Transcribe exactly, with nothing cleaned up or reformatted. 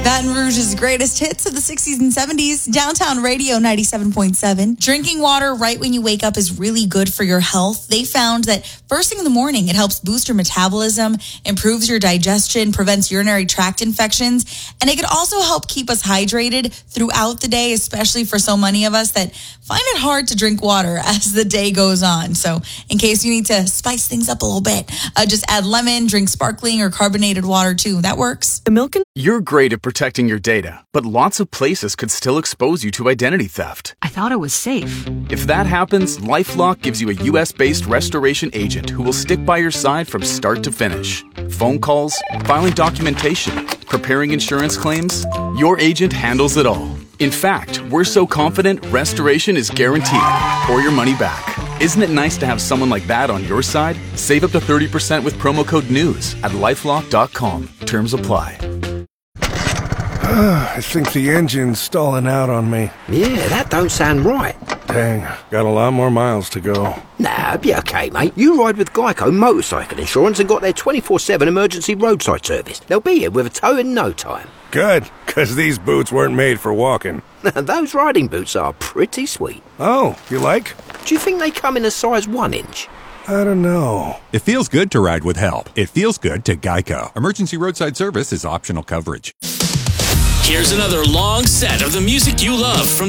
Baton Rouge's greatest hits of the sixties and seventies. Downtown Radio ninety-seven point seven. Drinking water right when you wake up is really good for your health. They found that first thing in the morning, it helps boost your metabolism, improves your digestion, prevents urinary tract infections, and it could also help keep us hydrated throughout the day, especially for so many of us that find it hard to drink water as the day goes on. So in case you need to spice things up a little bit, uh, just add lemon, drink sparkling or carbonated water too. That works. The milk and You're great at protecting your data, but lots of places could still expose you to identity theft. I thought it was safe. If that happens, LifeLock gives you a U S-based restoration agent who will stick by your side from start to finish. Phone calls, filing documentation, preparing insurance claims, your agent handles it all. In fact, we're so confident restoration is guaranteed or your money back. Isn't it nice to have someone like that on your side? Save up to thirty percent with promo code NEWS at lifelock dot com. Terms apply. I think the engine's stalling out on me. Yeah, that don't sound right. Dang, got a lot more miles to go. Nah, be okay, mate. You ride with Geico Motorcycle Insurance and got their twenty-four seven emergency roadside service. They'll be here with a tow in no time. Good, because these boots weren't made for walking. Those riding boots are pretty sweet. Oh, you like? Do you think they come in a size one inch? I don't know. It feels good to ride with help. It feels good to Geico. Emergency roadside service is optional coverage. Here's another long set of the music you love from